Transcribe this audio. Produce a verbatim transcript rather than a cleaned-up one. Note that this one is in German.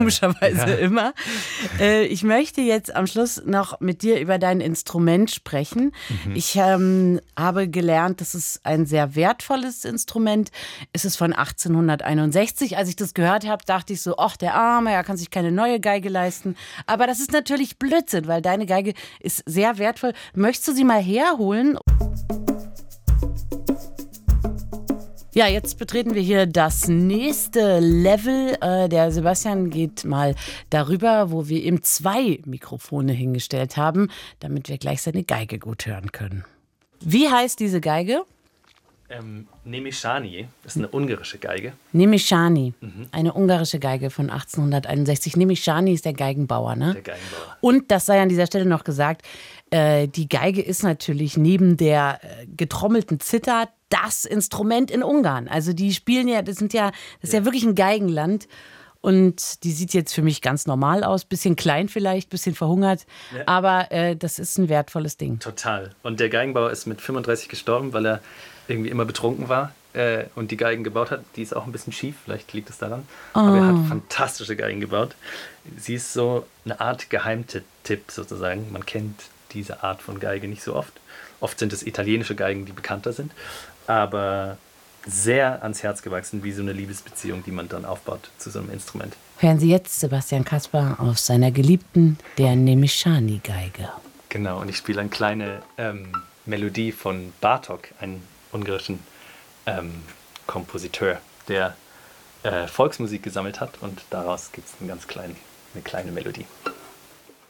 komischerweise Ja. immer. Äh, ich möchte jetzt am Schluss noch mit dir über dein Instrument sprechen. Mhm. Ich ähm, habe gelernt, das ist ein sehr wertvolles Instrument. Es ist von achtzehnhunderteinundsechzig. Als ich das gehört habe, dachte ich so, ach, der Arme, er kann sich keine neue Geige leisten. Aber das ist natürlich Blödsinn, weil deine Geige ist sehr wertvoll. Möchtest du sie mal herholen? Ja, jetzt betreten wir hier das nächste Level. Äh, der Sebastian geht mal darüber, wo wir ihm zwei Mikrofone hingestellt haben, damit wir gleich seine Geige gut hören können. Wie heißt diese Geige? Ähm, Nemischani, das ist eine ungarische Geige. Nemischani, Mhm. eine ungarische Geige von achtzehnhunderteinundsechzig. Nemischani ist der Geigenbauer, ne? Der Geigenbauer. Und das sei an dieser Stelle noch gesagt, äh, die Geige ist natürlich neben der äh, getrommelten Zither das Instrument in Ungarn. Also die spielen ja, das sind ja, das ist ja, ja wirklich ein Geigenland. Und die sieht jetzt für mich ganz normal aus, bisschen klein vielleicht, bisschen verhungert, ja. aber äh, das ist ein wertvolles Ding. Total. Und der Geigenbauer ist mit fünfunddreißig gestorben, weil er irgendwie immer betrunken war äh, und die Geigen gebaut hat. Die ist auch ein bisschen schief, vielleicht liegt es daran. Oh. Aber er hat fantastische Geigen gebaut. Sie ist so eine Art Geheimtipp sozusagen. Man kennt diese Art von Geige nicht so oft. Oft sind es italienische Geigen, die bekannter sind. Aber sehr ans Herz gewachsen, wie so eine Liebesbeziehung, die man dann aufbaut zu so einem Instrument. Hören Sie jetzt Sebastian Kaspar auf seiner geliebten, der Nemischani-Geige. Genau, und ich spiele eine kleine ähm, Melodie von Bartók, einem ungarischen ähm, Kompositeur, der äh, Volksmusik gesammelt hat und daraus gibt es eine ganz kleine, eine kleine Melodie.